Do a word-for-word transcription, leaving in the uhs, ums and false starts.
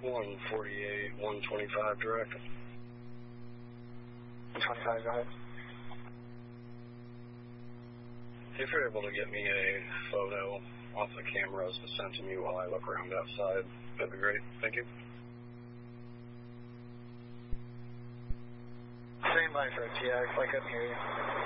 one forty-eight, one twenty-five direct. one twenty-five, go ahead. If you're able to get me a photo off the cameras to send to me while I look around outside, that'd be great. Thank you. Same line for a T X, I couldn't hear you.